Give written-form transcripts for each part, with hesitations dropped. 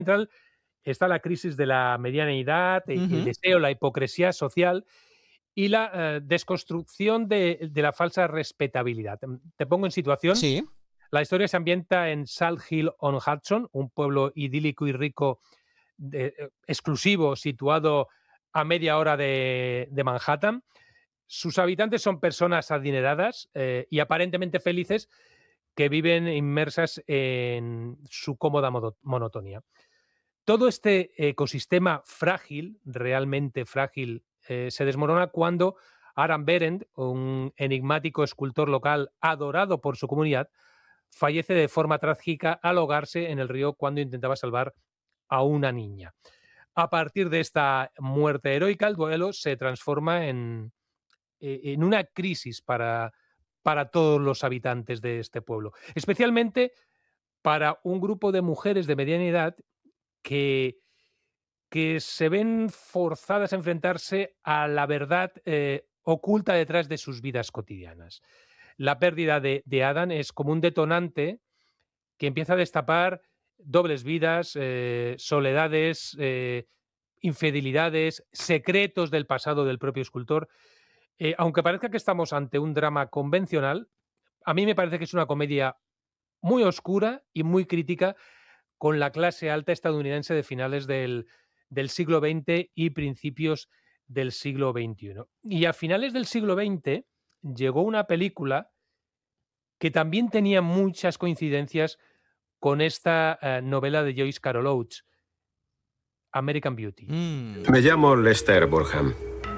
central está la crisis de la medianidad, el Ujú. deseo, la hipocresía social y la desconstrucción de la falsa respetabilidad. Te pongo en situación. Sí. La historia se ambienta en Salt Hill on Hudson, un pueblo idílico y rico, exclusivo, situado a media hora de Manhattan. Sus habitantes son personas adineradas y aparentemente felices que viven inmersas en su cómoda monotonía. Todo este ecosistema frágil, realmente frágil, se desmorona cuando Aram Berend, un enigmático escultor local adorado por su comunidad, fallece de forma trágica al ahogarse en el río cuando intentaba salvar a una niña. A partir de esta muerte heroica, el duelo se transforma en una crisis para todos los habitantes de este pueblo, especialmente para un grupo de mujeres de mediana edad que, que se ven forzadas a enfrentarse a la verdad oculta detrás de sus vidas cotidianas. La pérdida de Adam es como un detonante que empieza a destapar dobles vidas, soledades, infidelidades, secretos del pasado del propio escultor. Aunque parezca que estamos ante un drama convencional, a mí me parece que es una comedia muy oscura y muy crítica con la clase alta estadounidense de finales del siglo XX y principios del siglo XXI. Y a finales del siglo XX llegó una película que también tenía muchas coincidencias con esta novela de Joyce Carol Oates, American Beauty. Mm. Me llamo Lester Burham.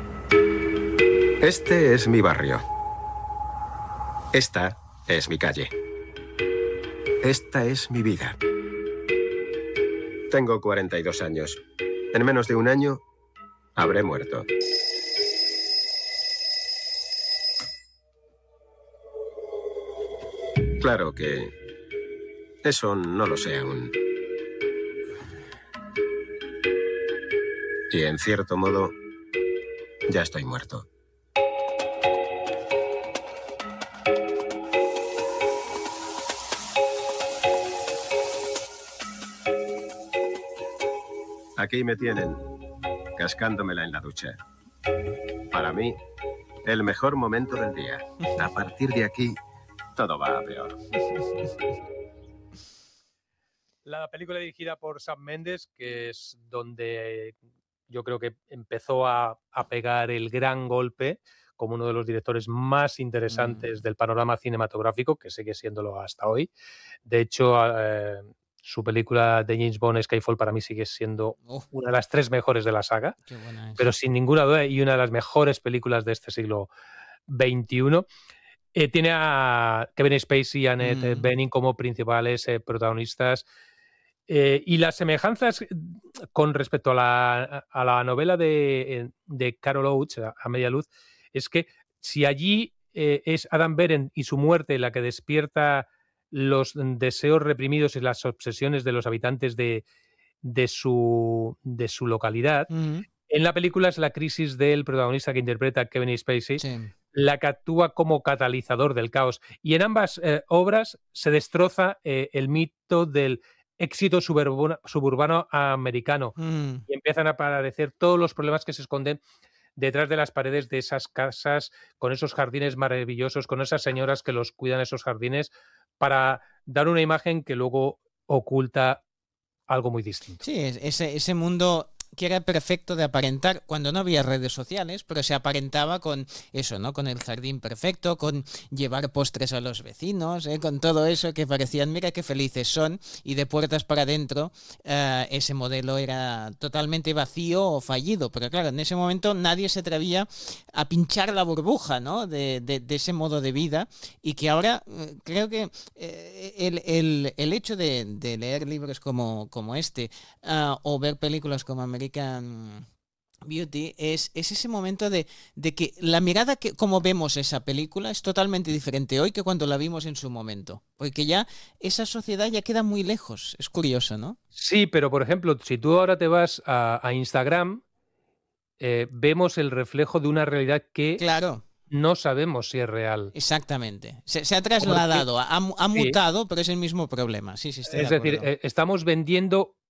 Este es mi barrio. Esta es mi calle. Esta es mi vida. Tengo 42 años. En menos de un año habré muerto. Claro que eso no lo sé aún. Y en cierto modo, ya estoy muerto. Aquí me tienen, cascándomela en la ducha. Para mí, el mejor momento del día. A partir de aquí, todo va a peor. La película dirigida por Sam Mendes, que es donde yo creo que empezó a pegar el gran golpe como uno de los directores más interesantes del panorama cinematográfico, que sigue siéndolo hasta hoy. De hecho, su película de James Bond, Skyfall, para mí sigue siendo una de las 3 mejores de la saga, Qué buena es. pero sin ninguna duda, y una de las mejores películas de este siglo XXI. Tiene a Kevin Spacey y Annette Bening como principales protagonistas. Y las semejanzas con respecto a la novela de Carol Oates, A Media Luz, es que si allí es Adam Berend y su muerte la que despierta los deseos reprimidos y las obsesiones de los habitantes de su localidad, Ujú. en la película es la crisis del protagonista que interpreta Kevin Spacey Sí. la que actúa como catalizador del caos. Y en ambas obras se destroza el mito del éxito suburbano americano Mm. y empiezan a aparecer todos los problemas que se esconden detrás de las paredes de esas casas, con esos jardines maravillosos, con esas señoras que los cuidan esos jardines, para dar una imagen que luego oculta algo muy distinto. Sí, ese mundo que era perfecto de aparentar cuando no había redes sociales, pero se aparentaba con eso, ¿no? Con el jardín perfecto, con llevar postres a los vecinos, con todo eso que parecían, mira qué felices son, y de puertas para adentro ese modelo era totalmente vacío o fallido. Pero claro, en ese momento nadie se atrevía a pinchar la burbuja, ¿no? de ese modo de vida, y que ahora creo que el hecho de leer libros como este, o ver películas como American Beauty es ese momento de que la mirada que como vemos esa película es totalmente diferente hoy que cuando la vimos en su momento, porque ya esa sociedad ya queda muy lejos. Es curioso, ¿no? Sí, pero por ejemplo, si tú ahora te vas a Instagram, vemos el reflejo de una realidad que Claro, no sabemos si es real. exactamente. Se ha Porque trasladado, ha sí, mutado, pero es el mismo problema. Sí, sí, estoy de es decir, acuerdo. estamos vendiendo